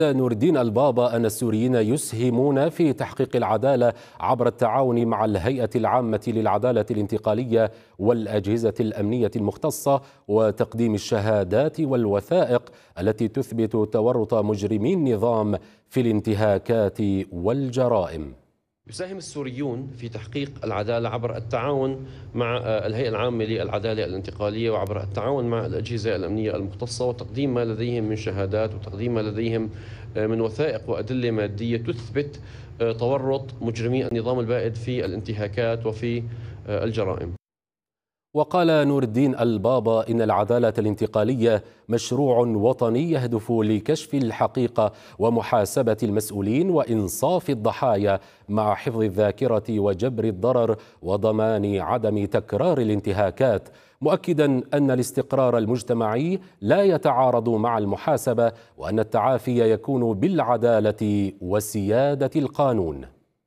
نور الدين البابا أن السوريين يسهمون في تحقيق العدالة عبر التعاون مع الهيئة العامة للعدالة الانتقالية والأجهزة الأمنية المختصة وتقديم الشهادات والوثائق التي تثبت تورط مجرمي النظام في الانتهاكات والجرائم. يساهم السوريون في تحقيق العدالة عبر التعاون مع الهيئة العامة للعدالة الانتقالية وعبر التعاون مع الأجهزة الأمنية المختصة وتقديم ما لديهم من شهادات وتقديم ما لديهم من وثائق وأدلة مادية تثبت تورط مجرمي النظام البائد في الانتهاكات وفي الجرائم. وقال نور الدين البابا إن العدالة الانتقالية مشروع وطني يهدف لكشف الحقيقة ومحاسبة المسؤولين وإنصاف الضحايا مع حفظ الذاكرة وجبر الضرر وضمان عدم تكرار الانتهاكات، مؤكدا أن الاستقرار المجتمعي لا يتعارض مع المحاسبة وأن التعافي يكون بالعدالة وسيادة القانون.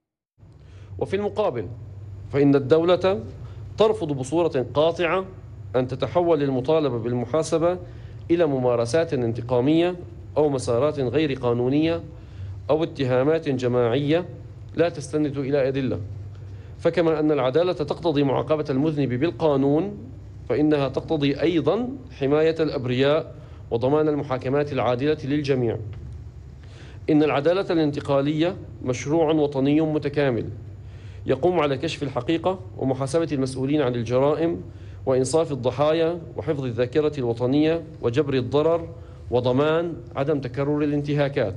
وفي المقابل فإن الدولة ترفض بصورة قاطعة أن تتحول المطالبة بالمحاسبة إلى ممارسات انتقامية أو مسارات غير قانونية أو اتهامات جماعية لا تستند إلى أدلة. فكما أن العدالة تقتضي معاقبة المذنب بالقانون، فإنها تقتضي أيضا حماية الأبرياء وضمان المحاكمات العادلة للجميع. إن العدالة الانتقالية مشروع وطني متكامل يقوم على كشف الحقيقة ومحاسبة المسؤولين عن الجرائم وإنصاف الضحايا وحفظ الذاكرة الوطنية وجبر الضرر وضمان عدم تكرر الانتهاكات.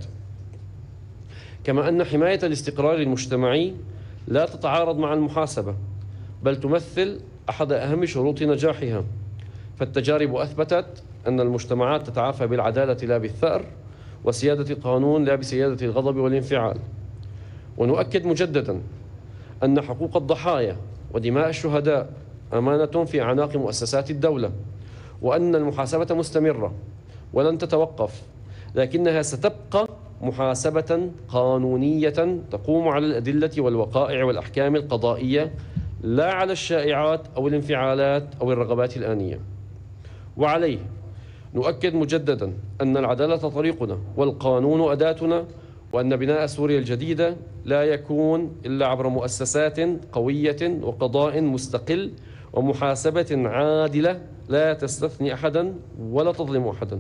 كما أن حماية الاستقرار المجتمعي لا تتعارض مع المحاسبة، بل تمثل أحد أهم شروط نجاحها، فالتجارب أثبتت أن المجتمعات تتعافى بالعدالة لا بالثأر، وسيادة القانون لا بسيادة الغضب والانفعال. ونؤكد مجددا أن حقوق الضحايا ودماء الشهداء أمانة في أعناق مؤسسات الدولة، وأن المحاسبة مستمرة ولن تتوقف، لكنها ستبقى محاسبة قانونية تقوم على الأدلة والوقائع والأحكام القضائية، لا على الشائعات أو الانفعالات أو الرغبات الآنية. وعليه نؤكد مجددا أن العدالة طريقنا والقانون أداتنا، وأن بناء سوريا الجديدة لا يكون إلا عبر مؤسسات قوية وقضاء مستقل ومحاسبة عادلة لا تستثني أحدا ولا تظلم أحدا.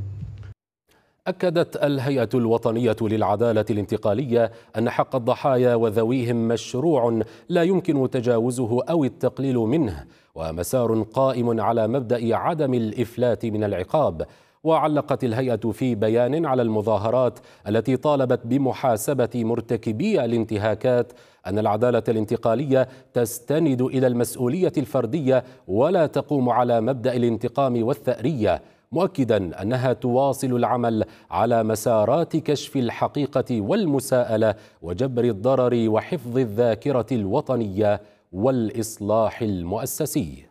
أكدت الهيئة الوطنية للعدالة الانتقالية أن حق الضحايا وذويهم مشروع لا يمكن تجاوزه أو التقليل منه، ومسار قائم على مبدأ عدم الإفلات من العقاب. وعلقت الهيئة في بيان على المظاهرات التي طالبت بمحاسبة مرتكبي الانتهاكات أن العدالة الانتقالية تستند إلى المسؤولية الفردية ولا تقوم على مبدأ الانتقام والثأرية، مؤكدا أنها تواصل العمل على مسارات كشف الحقيقة والمساءلة وجبر الضرر وحفظ الذاكرة الوطنية والإصلاح المؤسسي.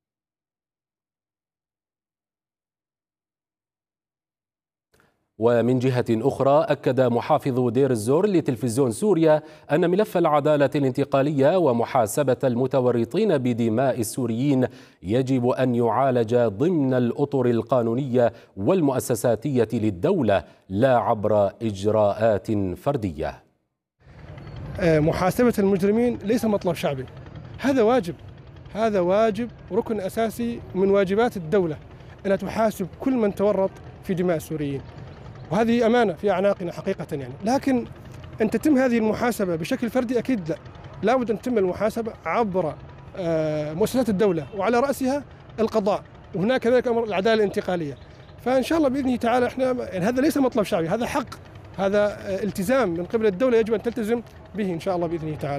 ومن جهة أخرى أكد محافظ دير الزور لتلفزيون سوريا أن ملف العدالة الانتقالية ومحاسبة المتورطين بدماء السوريين يجب أن يعالج ضمن الأطر القانونية والمؤسساتية للدولة لا عبر إجراءات فردية. محاسبة المجرمين ليس مطلب شعبي، هذا واجب ركن أساسي من واجبات الدولة أنها تحاسب كل من تورط في دماء السوريين، وهذه أمانة في أعناقنا حقيقة يعني. لكن أن تتم هذه المحاسبة بشكل فردي أكيد لا، لابد أن تتم المحاسبة عبر مؤسسات الدولة وعلى رأسها القضاء، وهناك كذلك أمر العدالة الانتقالية. فإن شاء الله بإذن تعالى احنا يعني هذا ليس مطلب شعبي، هذا حق، هذا التزام من قبل الدولة يجب أن تلتزم به إن شاء الله بإذن تعالى.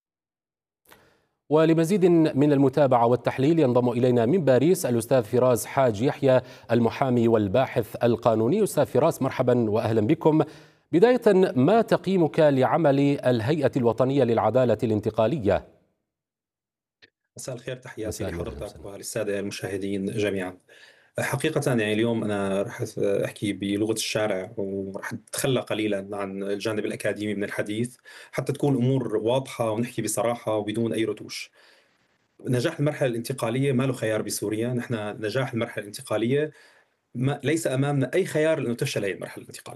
ولمزيد من المتابعة والتحليل ينضم إلينا من باريس الأستاذ فراس حاج يحيى المحامي والباحث القانوني. أستاذ فراس مرحبا وأهلا بكم. بداية ما تقييمك لعمل الهيئة الوطنية للعدالة الانتقالية؟ مساء الخير، تحياتي لحضرتك وللسادة المشاهدين جميعا. حقيقة يعني اليوم أنا رح أحكي بلغة الشارع ورح أتخلى قليلا عن الجانب الأكاديمي من الحديث حتى تكون أمور واضحة ونحكي بصراحة وبدون أي رتوش. نجاح المرحلة الانتقالية ما له خيار بسوريا، نحن نجاح المرحلة الانتقالية ليس أمامنا أي خيار لأنه تفشل هذه المرحلة الانتقالية.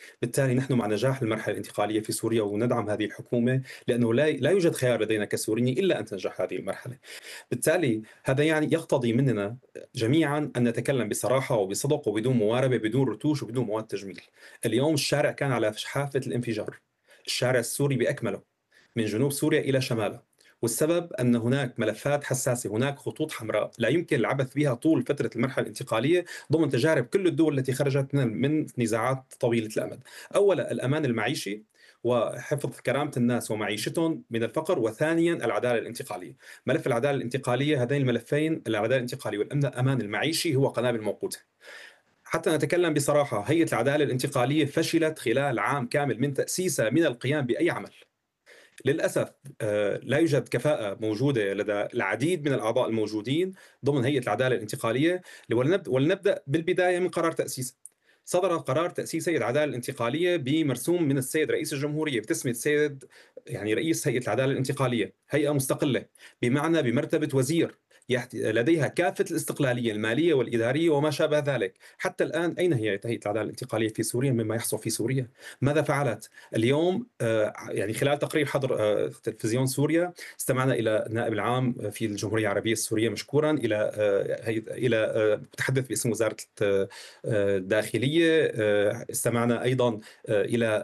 بالتالي نحن مع نجاح المرحلة الانتقالية في سوريا وندعم هذه الحكومة، لأنه لا يوجد خيار لدينا كسوريين إلا أن تنجح هذه المرحلة. بالتالي هذا يعني يقتضي مننا جميعا أن نتكلم بصراحة وبصدق وبدون مواربة، بدون رتوش وبدون مواد تجميل. اليوم الشارع كان على حافة الانفجار، الشارع السوري بأكمله من جنوب سوريا إلى شمالها، والسبب أن هناك ملفات حساسة، هناك خطوط حمراء لا يمكن العبث بها طول فترة المرحلة الانتقالية ضمن تجارب كل الدول التي خرجت من نزاعات طويلة الأمد. أولا الأمان المعيشي وحفظ كرامة الناس ومعيشتهم من الفقر، وثانيا العدالة الانتقالية. ملف العدالة الانتقالية، هذين الملفين، العدالة الانتقالية والأمان المعيشي، هو قنابل موقوتة. حتى نتكلم بصراحة، هيئة العدالة الانتقالية فشلت خلال عام كامل من تأسيسها من القيام بأي عمل. للأسف لا يوجد كفاءة موجودة لدى العديد من الأعضاء الموجودين ضمن هيئة العدالة الانتقالية. ولنبدأ بالبداية من قرار تأسيس. صدر قرار تأسيس هيئة العدالة الانتقالية بمرسوم من السيد رئيس الجمهورية بتسمية السيد رئيس هيئة العدالة الانتقالية، هيئة مستقلة بمعنى بمرتبة وزير، لديها كافة الاستقلالية المالية والإدارية وما شابه ذلك. حتى الآن أين هي هيئة العدالة الانتقالية في سوريا مما يحصل في سوريا؟ ماذا فعلت؟ اليوم خلال تقرير حضر تلفزيون سوريا استمعنا إلى النائب العام في الجمهورية العربية السورية مشكورا، إلى متحدث باسم وزارة الداخلية، استمعنا أيضا إلى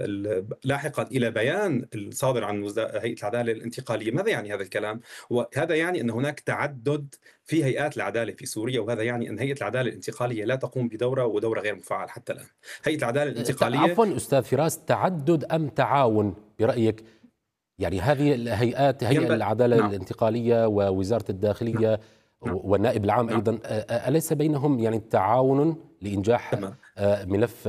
لاحقا إلى بيان الصادر عن هيئة العدالة الانتقالية. ماذا يعني هذا الكلام؟ وهذا يعني أن هناك تعدد في هيئات العدالة في سوريا، وهذا يعني أن هيئة العدالة الانتقالية لا تقوم بدورة ودورة غير مفعل حتى الآن. هيئة العدالة الانتقالية، عفوا أستاذ فراس، تعدد أم تعاون برأيك؟ يعني هذه الهيئات، هيئة العدالة نعم. الانتقالية ووزارة الداخلية نعم. والنائب العام نعم. أيضا، أليس بينهم تعاون لإنجاح ملف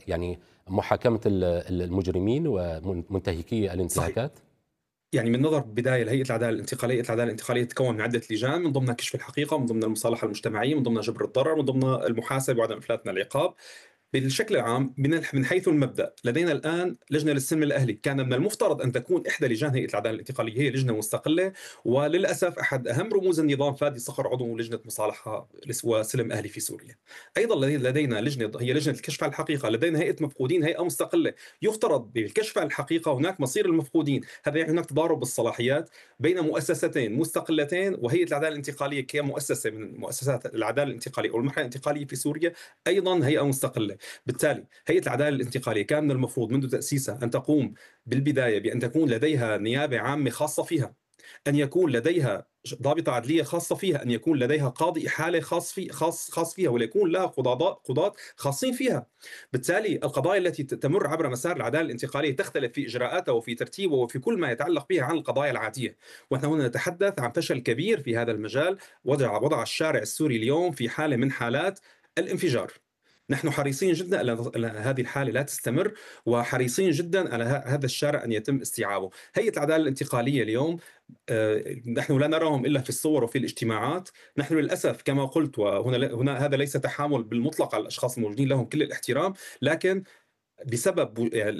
محاكمة المجرمين ومنتهكي الانتهاكات؟ صحيح. من نظر بداية لهيئة العدالة الانتقالية، هيئة العدالة الانتقالية تتكون من عدة لجان، من ضمنها كشف الحقيقة، من ضمن المصالحة المجتمعية، من ضمن جبر الضرر، من ضمن المحاسبة وعدم إفلات من العقاب. بالشكل العام من حيث المبدأ لدينا الآن لجنة للسلم الأهلي، كان من المفترض أن تكون إحدى لجان هيئة العدالة الانتقالية، هي لجنة مستقلة، وللأسف أحد أهم رموز النظام فادي صقر عضو لجنة مصالحة وسلم أهلي في سوريا. أيضا لدينا لجنة هي لجنة الكشف عن الحقيقة، لدينا هيئة مفقودين، هيئة مستقلة يفترض بالكشف عن الحقيقة هناك مصير المفقودين. هذا يعني هناك تضارب بالصلاحيات بين مؤسستين مستقلتين، وهيئة العدالة الانتقالية كمؤسسة من مؤسسات العدالة الانتقالية والمرحلة الانتقالية في سوريا أيضا هيئة مستقلة. بالتالي هيئة العدالة الانتقالية كان من المفروض منذ تأسيسها أن تقوم بالبداية بأن تكون لديها نيابة عامة خاصة فيها، أن يكون لديها ضابطة عدلية خاصة فيها، أن يكون لديها قاضي إحالة خاص فيها، ويكون لها قضاة خاصين فيها. بالتالي القضايا التي تمر عبر مسار العدالة الانتقالية تختلف في إجراءاتها وفي ترتيبها وفي كل ما يتعلق بها عن القضايا العادية. ونحن هنا نتحدث عن فشل كبير في هذا المجال، وضع الشارع السوري اليوم في حالة من حالات الانفجار. نحن حريصين جدا على هذه الحالة لا تستمر، وحريصين جدا على هذا الشارع أن يتم استيعابه. هيئة العدالة الانتقالية اليوم نحن لا نراهم إلا في الصور وفي الاجتماعات. نحن للأسف كما قلت، وهنا هذا ليس تحامل بالمطلق على الأشخاص الموجودين، لهم كل الاحترام، لكن بسبب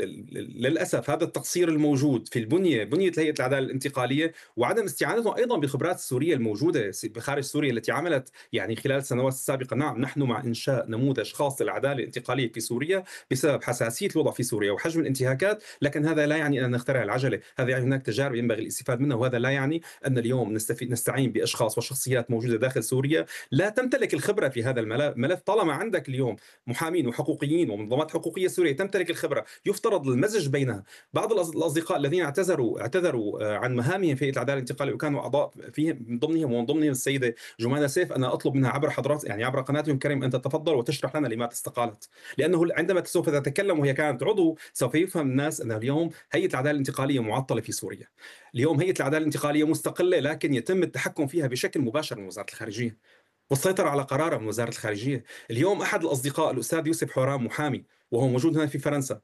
للأسف هذا التقصير الموجود في بنية هيئة العدالة الانتقالية، وعدم استعانتهم أيضا بالخبرات السورية الموجودة بخارج سوريا التي عملت خلال السنوات السابقة. نعم، نحن مع إنشاء نموذج خاص للعدالة الانتقالية في سوريا بسبب حساسية الوضع في سوريا وحجم الانتهاكات، لكن هذا لا يعني أن نخترع العجلة. هذا يعني هناك تجارب ينبغي الاستفادة منها، وهذا لا يعني أن اليوم نستعين بأشخاص وشخصيات موجودة داخل سوريا لا تمتلك الخبرة في هذا الملف. طالما عندك اليوم محامين وحقوقيين ومنظمات حقوقية سورية تمتلك الخبرة، يفترض المزج بينها. بعض الأصدقاء الذين اعتذروا عن مهامهم في العدالة الانتقالية وكانوا أعضاء فيهم، من ضمنهم السيدة جمانة سيف، أنا أطلب منها عبر حضرات عبر قناتهم كريم أن تتفضل وتشرح لنا لماذا استقالت، لأنه عندما سوف تتكلم وهي كانت عضو سوف يفهم الناس أن اليوم هيئة العدالة الانتقالية معطلة في سوريا. اليوم هيئة العدالة الانتقالية مستقلة، لكن يتم التحكم فيها بشكل مباشر من وزارة الخارجية والسيطرة على قرارها من وزارة الخارجية. اليوم أحد الأصدقاء الأستاذ يوسف حورام، محامي وهو موجود هنا في فرنسا،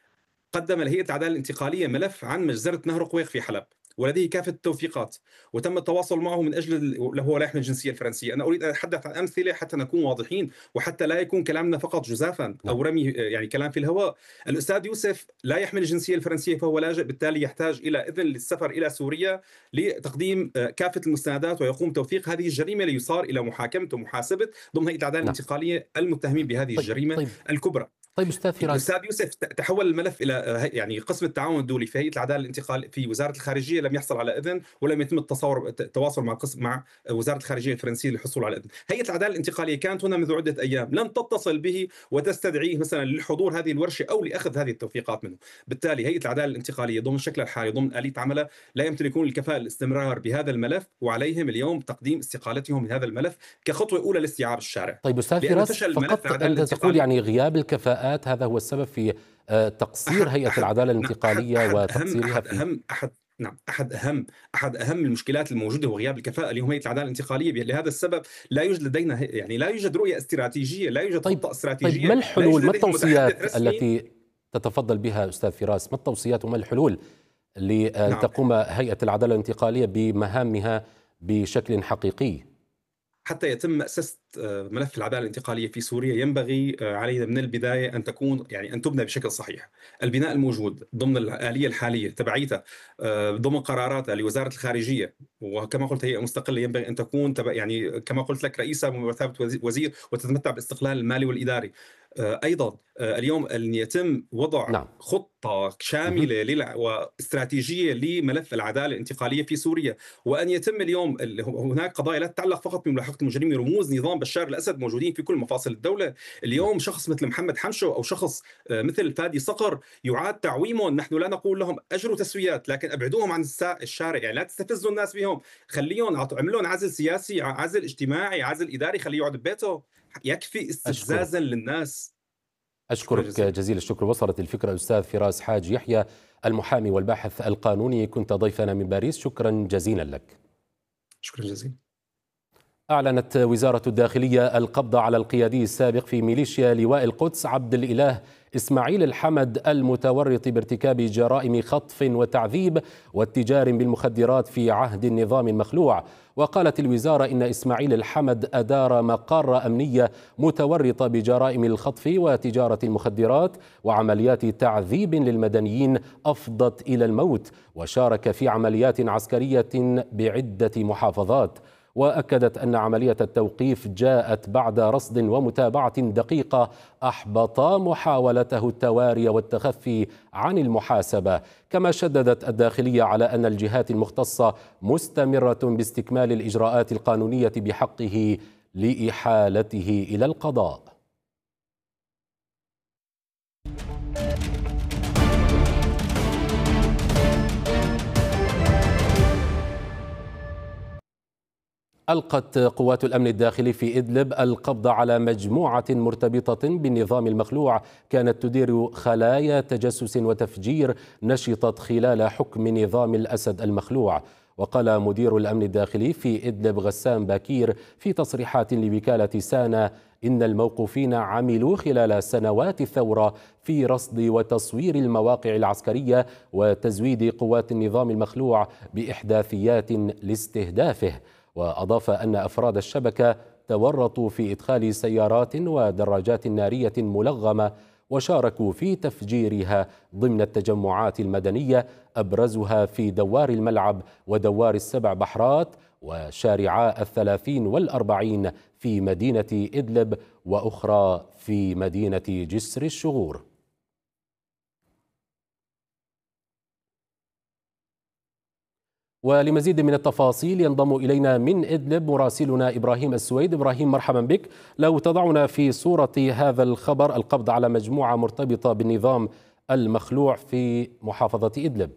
قدم لهيئة العدالة الانتقالية ملف عن مجزرة نهر قويق في حلب، ولديه كافة التوثيقات، وتم التواصل معه من أجل هو لا يحمل الجنسية الفرنسية. أنا أريد أن أتحدث عن أمثلة حتى نكون واضحين، وحتى لا يكون كلامنا فقط جزافا أو رمي كلام في الهواء. الأستاذ يوسف لا يحمل الجنسية الفرنسية، فهو لاجئ، بالتالي يحتاج إلى إذن للسفر إلى سوريا لتقديم كافة المستندات ويقوم توثيق هذه الجريمة ليصار إلى محاكمة ومحاسبة ضمن هيئة العدالة الانتقالية المتهمين بهذه الجريمة الكبرى. طيب أستاذ فراس، أستاذ يوسف، تحول الملف إلى يعني قسم التعاون الدولي في هيئة العدالة الانتقالية في وزارة الخارجية، لم يحصل على إذن ولم يتم التواصل مع وزارة الخارجية الفرنسية للحصول على إذن. هيئة العدالة الانتقالية كانت هنا منذ عدة أيام، لم تتصل به وتستدعيه مثلا للحضور هذه الورشة أو لأخذ هذه التوثيقات منه. بالتالي هيئة العدالة الانتقالية ضمن شكلها الحالي ضمن آلية عملها لا يمتلكون الكفاءة الاستمرار بهذا الملف، وعليهم اليوم تقديم استقالتهم من هذا الملف كخطوة أولى لاستيعاب الشارع. طيب أستاذ فراس، فقط أنت تقول يعني غياب الكفاءات هذا هو السبب في تقصير هيئة العدالة الانتقالية وتقصيرها في أحد أهم المشكلات الموجودة هو غياب الكفاءة اليوم هيئة العدالة الانتقالية. لهذا السبب لا يوجد لدينا يعني لا يوجد رؤية استراتيجية، لا يوجد خطة استراتيجية. طيب ما الحلول، ما التوصيات التي تتفضل بها أستاذ فراس؟ ما التوصيات وما الحلول لأن تقوم هيئة العدالة الانتقالية بمهامها بشكل حقيقي؟ حتى يتم مأسسة ملف العدالة الانتقالية في سوريا ينبغي علينا من البداية أن تكون يعني أن تبنى بشكل صحيح. البناء الموجود ضمن الآلية الحالية تبعيتها ضمن قراراتها لوزارة الخارجية، وكما قلت هي مستقلة، ينبغي أن تكون يعني كما قلت لك رئيسة بمثابة وزير وتتمتع بالاستقلال المالي والإداري. أيضا اليوم أن يتم وضع خطة شاملة واستراتيجية لملف العدالة الانتقالية في سوريا، وأن يتم اليوم هناك قضايا لا تتعلق فقط بملاحقة المجرمين، رموز نظام بشار الأسد موجودين في كل مفاصل الدولة. اليوم شخص مثل محمد حمشو أو شخص مثل فادي صقر يعاد تعويمهم. نحن لا نقول لهم أجروا تسويات، لكن أبعدوهم عن الشارع، يعني لا تستفزوا الناس بهم، خليهم اعملوا عزل سياسي، عزل اجتماعي، عزل إداري، خليه يقعد ببيته، يكفي استفزازا للناس. أشكرك جزيل الشكر. وصلت الفكرة أستاذ فراس حاج يحيى المحامي والباحث القانوني، كنت ضيفنا من باريس، شكرا جزيلا لك. شكرا جزيلا. أعلنت وزارة الداخلية القبض على القيادي السابق في ميليشيا لواء القدس عبد الإله إسماعيل الحمد المتورط بارتكاب جرائم خطف وتعذيب والتجار بالمخدرات في عهد النظام المخلوع. وقالت الوزارة إن إسماعيل الحمد أدار مقر أمنية متورطة بجرائم الخطف وتجارة المخدرات وعمليات تعذيب للمدنيين أفضت إلى الموت، وشارك في عمليات عسكرية بعدة محافظات. وأكدت أن عملية التوقيف جاءت بعد رصد ومتابعة دقيقة أحبطا محاولته التواري والتخفي عن المحاسبة. كما شددت الداخلية على أن الجهات المختصة مستمرة باستكمال الإجراءات القانونية بحقه لإحالته إلى القضاء. ألقت قوات الأمن الداخلي في إدلب القبض على مجموعة مرتبطة بالنظام المخلوع كانت تدير خلايا تجسس وتفجير نشطت خلال حكم نظام الأسد المخلوع. وقال مدير الأمن الداخلي في إدلب غسان باكير في تصريحات لوكالة سانا إن الموقوفين عملوا خلال سنوات الثورة في رصد وتصوير المواقع العسكرية وتزويد قوات النظام المخلوع بإحداثيات لاستهدافه. وأضاف أن أفراد الشبكة تورطوا في إدخال سيارات ودراجات نارية ملغمة وشاركوا في تفجيرها ضمن التجمعات المدنية، أبرزها في دوار الملعب ودوار السبع بحرات وشارعا 30 و40 في مدينة إدلب وأخرى في مدينة جسر الشغور. ولمزيد من التفاصيل ينضم إلينا من إدلب مراسلنا إبراهيم السويد. إبراهيم، مرحبا بك. لو تضعنا في صورة هذا الخبر، القبض على مجموعة مرتبطة بالنظام المخلوع في محافظة إدلب.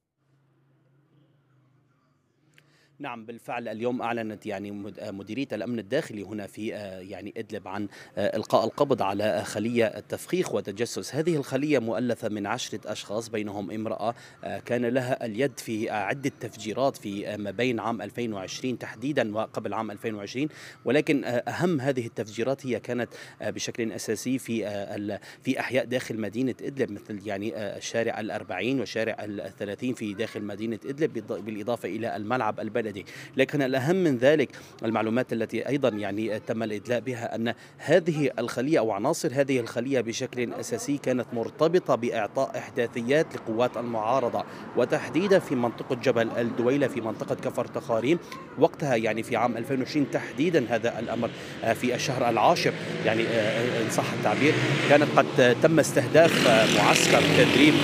نعم بالفعل، اليوم أعلنت مديرية الأمن الداخلي هنا في إدلب عن إلقاء القبض على خلية التفخيخ وتجسس. هذه الخلية مؤلفة من 10 أشخاص بينهم امرأة كان لها اليد في عدة تفجيرات في ما بين عام 2020 تحديدا وقبل عام 2020، ولكن أهم هذه التفجيرات هي كانت بشكل أساسي في أحياء داخل مدينة إدلب، مثل شارع 40 وشارع 30 في داخل مدينة إدلب، بالإضافة إلى الملعب البني بلده. لكن الأهم من ذلك المعلومات التي أيضا يعني تم الإدلاء بها أن هذه الخلية أو عناصر هذه الخلية بشكل أساسي كانت مرتبطة بإعطاء إحداثيات لقوات المعارضة، وتحديدا في منطقة جبل الدويلة في منطقة كفر تخاريم. وقتها يعني في عام 2020 تحديدا هذا الأمر في الشهر العاشر يعني إن صح التعبير كانت قد تم استهداف معسكر تدريب